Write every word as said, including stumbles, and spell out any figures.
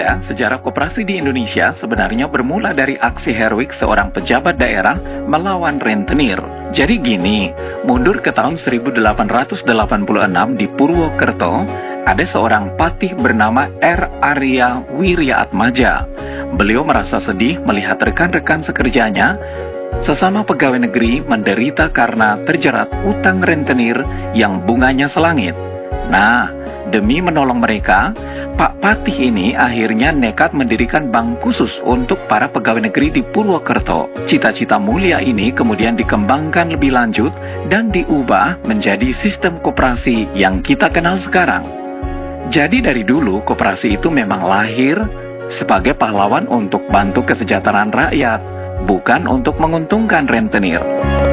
Anda, sejarah koperasi di Indonesia sebenarnya bermula dari aksi heroik seorang pejabat daerah melawan rentenir. Jadi gini, mundur ke tahun seribu delapan ratus delapan puluh enam di Purwokerto, ada seorang patih bernama R. Arya Wiryaatmaja. Beliau merasa sedih melihat rekan-rekan sekerjanya, sesama pegawai negeri, menderita karena terjerat utang rentenir yang bunganya selangit. Nah, demi menolong mereka, Pak Patih ini akhirnya nekat mendirikan bank khusus untuk para pegawai negeri di Purwokerto. Cita-cita mulia ini kemudian dikembangkan lebih lanjut dan diubah menjadi sistem koperasi yang kita kenal sekarang. Jadi dari dulu koperasi itu memang lahir sebagai pahlawan untuk bantu kesejahteraan rakyat, bukan untuk menguntungkan rentenir.